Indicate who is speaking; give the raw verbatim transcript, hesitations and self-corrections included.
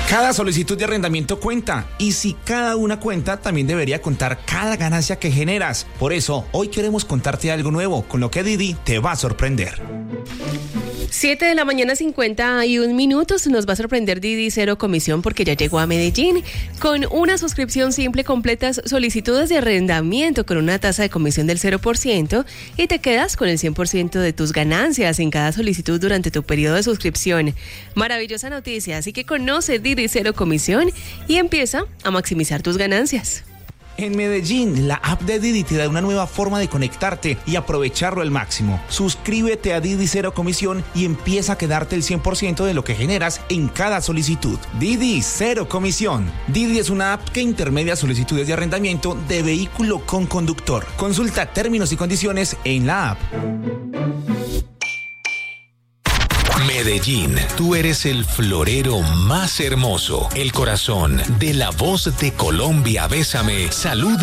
Speaker 1: Cada solicitud de arrendamiento cuenta, y si cada una cuenta, también debería contar cada ganancia que generas. Por eso, hoy queremos contarte algo nuevo, con lo que Didi te va a sorprender.
Speaker 2: siete de la mañana, cincuenta y un minutos. Nos va a sorprender Didi Cero Comisión porque ya llegó a Medellín con una suscripción simple, completas solicitudes de arrendamiento con una tasa de comisión del cero por ciento y te quedas con el cien por ciento de tus ganancias en cada solicitud durante tu periodo de suscripción. Maravillosa noticia, así que conoce Didi Cero Comisión y empieza a maximizar tus ganancias.
Speaker 1: En Medellín, la app de Didi te da una nueva forma de conectarte y aprovecharlo al máximo. Suscríbete a Didi Cero Comisión y empieza a quedarte el cien por ciento de lo que generas en cada solicitud. Didi Cero Comisión. Didi es una app que intermedia solicitudes de arrendamiento de vehículo con conductor. Consulta términos y condiciones en la app.
Speaker 3: Medellín, tú eres el florero más hermoso, el corazón de La Voz de Colombia. Bésame, salud.